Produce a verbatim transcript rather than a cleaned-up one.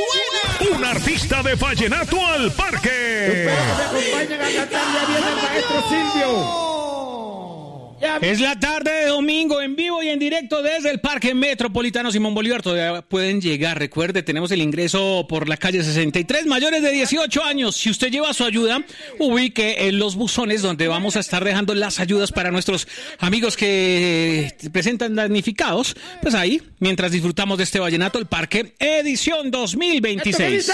Un artista de vallenato al parque. Es la tarde de domingo en vivo y en directo desde el Parque Metropolitano Simón Bolívar. Todavía pueden llegar. Recuerde, tenemos el ingreso por la calle sesenta y tres, mayores de dieciocho años. Si usted lleva su ayuda, ubique en los buzones donde vamos a estar dejando las ayudas para nuestros amigos que presentan damnificados. Pues ahí, mientras disfrutamos de este vallenato, el Parque Edición dos mil veintiséis.